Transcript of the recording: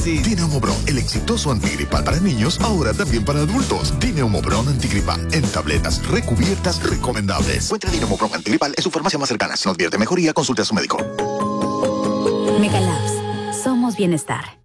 fácil. Dineumobron, el exitoso antigripal para niños, ahora también para adultos. Dineumobron antigripal, en tabletas recubiertas recomendables. Encuentre Dineumobron antigripal en su farmacia más cercana. Si no advierte mejoría, consulte a su médico. Megalabs. Somos bienestar.